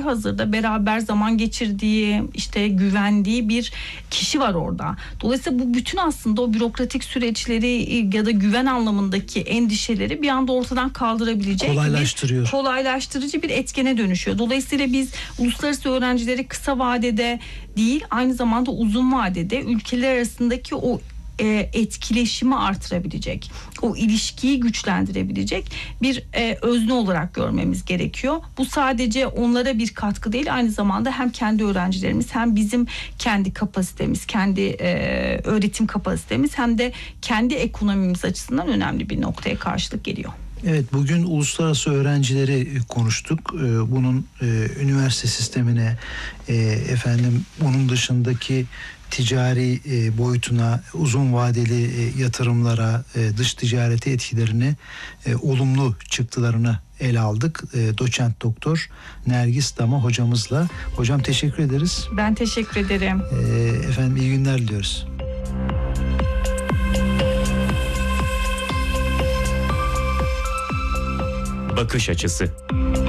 hazırda beraber zaman geçirdiği, işte güvendiği bir kişi var orada. Dolayısıyla bu bütün aslında o bürokratik süreçleri ya da güven anlamındaki endişeleri bir anda ortadan kaldırabilecek, kolaylaştırıcı bir etkene dönüşüyor. Dolayısıyla biz uluslararası öğrencileri kısa vadede değil, aynı zamanda uzun vadede ülkeler arasındaki o etkileşimi artırabilecek, o ilişkiyi güçlendirebilecek bir özne olarak görmemiz gerekiyor. Bu sadece onlara bir katkı değil, aynı zamanda hem kendi öğrencilerimiz, hem bizim kendi kapasitemiz, kendi öğretim kapasitemiz, hem de kendi ekonomimiz açısından önemli bir noktaya karşılık geliyor. Evet, bugün uluslararası öğrencileri konuştuk. Bunun üniversite sistemine, bunun dışındaki ticari boyutuna, uzun vadeli yatırımlara, dış ticarete etkilerini, olumlu çıktılarını ele aldık. Doçent Doktor Nergis Dama hocamızla. Hocam teşekkür ederiz. Ben teşekkür ederim. Efendim iyi günler diliyoruz. Bakış açısı.